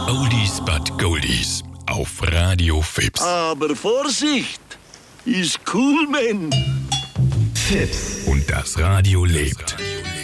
Oldies but Goldies auf Radio Fips. Aber Vorsicht, ist cool, Mann. Fips. Und das Radio lebt.